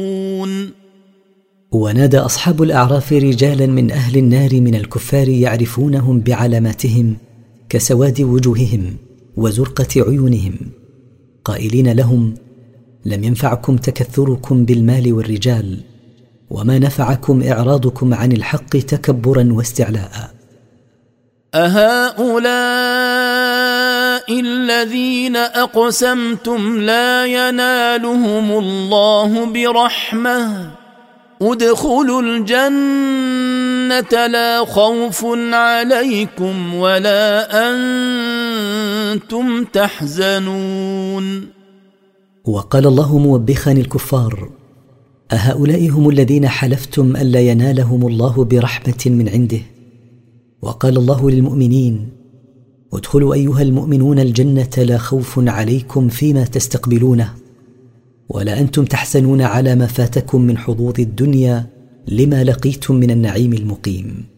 ونادى أصحاب الأعراف رجالا من أهل النار من الكفار يعرفونهم بعلاماتهم كسواد وجوههم وزرقة عيونهم، قائلين لهم: لم ينفعكم تكثركم بالمال والرجال، وما نفعكم إعراضكم عن الحق تكبرا واستعلاء. أهؤلاء الذين أقسمتم لا ينالهم الله برحمة ادخلوا الجنة لا خوف عليكم ولا أنتم تحزنون. وقال الله موبخا الكفار: أهؤلاء هم الذين حلفتم ألا ينالهم الله برحمة من عنده؟ وقال الله للمؤمنين: ادخلوا أيها المؤمنون الجنة لا خوف عليكم فيما تستقبلونه ولا أنتم تحزنون على ما فاتكم من حظوظ الدنيا لما لقيتم من النعيم المقيم.